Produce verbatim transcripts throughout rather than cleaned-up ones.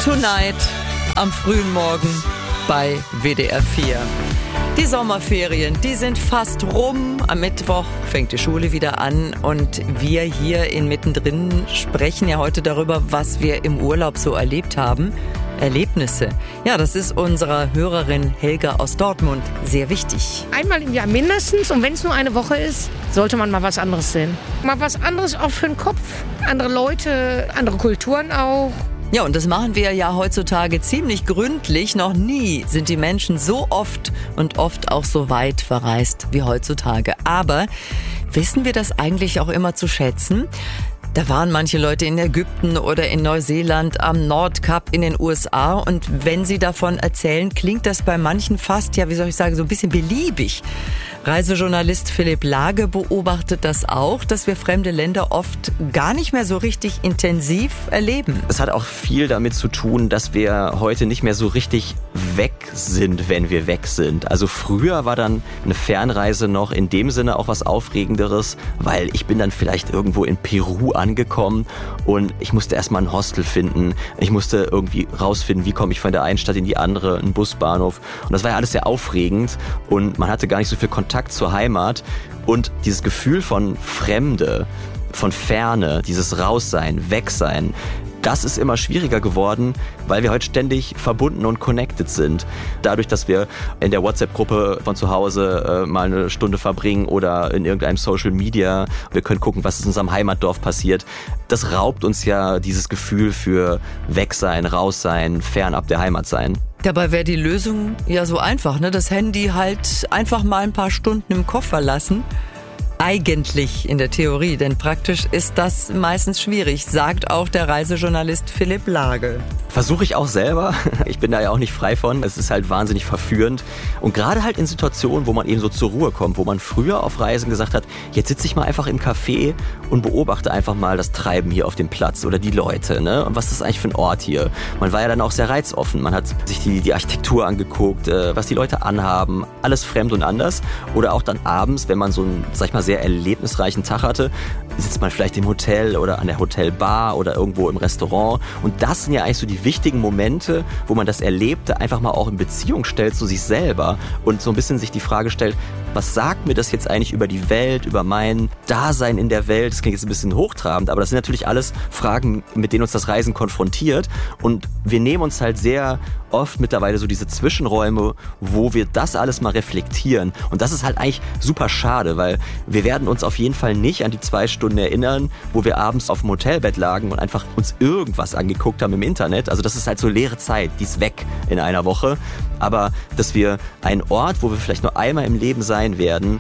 Tonight am frühen Morgen bei W D R vier. Die Sommerferien, die sind fast rum. Am Mittwoch fängt die Schule wieder an und wir hier in Mittendrin sprechen ja heute darüber, was wir im Urlaub so erlebt haben. Erlebnisse. Ja, das ist unserer Hörerin Helga aus Dortmund sehr wichtig. Einmal im Jahr mindestens, und wenn es nur eine Woche ist, sollte man mal was anderes sehen. Mal was anderes auch für den Kopf. Andere Leute, andere Kulturen auch. Ja, und das machen wir ja heutzutage ziemlich gründlich. Noch nie sind die Menschen so oft und oft auch so weit verreist wie heutzutage. Aber wissen wir das eigentlich auch immer zu schätzen? Da waren manche Leute in Ägypten oder in Neuseeland, am Nordkap in den U S A. Und wenn sie davon erzählen, klingt das bei manchen fast, ja, wie soll ich sagen, so ein bisschen beliebig. Reisejournalist Philipp Lage beobachtet das auch, dass wir fremde Länder oft gar nicht mehr so richtig intensiv erleben. Es hat auch viel damit zu tun, dass wir heute nicht mehr so richtig weg sind, wenn wir weg sind. Also früher war dann eine Fernreise noch in dem Sinne auch was Aufregenderes, weil ich bin dann vielleicht irgendwo in Peru angekommen und ich musste erstmal ein Hostel finden. Ich musste irgendwie rausfinden, wie komme ich von der einen Stadt in die andere, einen Busbahnhof. Und das war ja alles sehr aufregend und man hatte gar nicht so viel Kontakt zur Heimat. Und dieses Gefühl von Fremde, von Ferne, dieses Raussein, Wegsein, das ist immer schwieriger geworden, weil wir heute ständig verbunden und connected sind. Dadurch, dass wir in der WhatsApp-Gruppe von zu Hause äh, mal eine Stunde verbringen oder in irgendeinem Social Media. Wir können gucken, was in unserem Heimatdorf passiert. Das raubt uns ja dieses Gefühl für Wegsein, Raussein, fernab der Heimat sein. Dabei wäre die Lösung ja so einfach, ne? Das Handy halt einfach mal ein paar Stunden im Koffer lassen. Eigentlich in der Theorie, denn praktisch ist das meistens schwierig, sagt auch der Reisejournalist Philipp Lage. Versuche ich auch selber. Ich bin da ja auch nicht frei von. Es ist halt wahnsinnig verführend. Und gerade halt in Situationen, wo man eben so zur Ruhe kommt, wo man früher auf Reisen gesagt hat, jetzt sitze ich mal einfach im Café und beobachte einfach mal das Treiben hier auf dem Platz oder die Leute, ne? Und was ist das eigentlich für ein Ort hier? Man war ja dann auch sehr reizoffen. Man hat sich die, die Architektur angeguckt, äh, was die Leute anhaben, alles fremd und anders. Oder auch dann abends, wenn man so einen, sag ich mal, sehr erlebnisreichen Tag hatte, sitzt man vielleicht im Hotel oder an der Hotelbar oder irgendwo im Restaurant. Und das sind ja eigentlich so die wichtigen Momente, wo man das Erlebte einfach mal auch in Beziehung stellt zu sich selber und so ein bisschen sich die Frage stellt, was sagt mir das jetzt eigentlich über die Welt, über mein Dasein in der Welt? Das klingt jetzt ein bisschen hochtrabend, aber das sind natürlich alles Fragen, mit denen uns das Reisen konfrontiert. Und wir nehmen uns halt sehr oft mittlerweile so diese Zwischenräume, wo wir das alles mal reflektieren. Und das ist halt eigentlich super schade, weil wir werden uns auf jeden Fall nicht an die zwei Stunden erinnern, wo wir abends auf dem Hotelbett lagen und einfach uns irgendwas angeguckt haben im Internet. Also das ist halt so leere Zeit, die ist weg in einer Woche. Aber dass wir einen Ort, wo wir vielleicht nur einmal im Leben sein werden,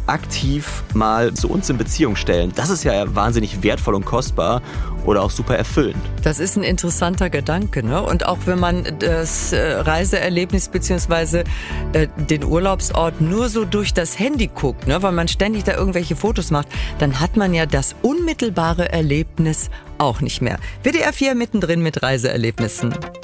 aktiv mal zu uns in Beziehung stellen, das ist ja wahnsinnig wertvoll und kostbar oder auch super erfüllend. Das ist ein interessanter Gedanke, ne? Und auch wenn man das äh, Reiseerlebnis bzw. Äh, den Urlaubsort nur so durch das Handy guckt, ne? Weil man ständig da irgendwelche Fotos macht, dann hat man ja das unmittelbare Erlebnis auch nicht mehr. W D R vier mittendrin mit Reiseerlebnissen.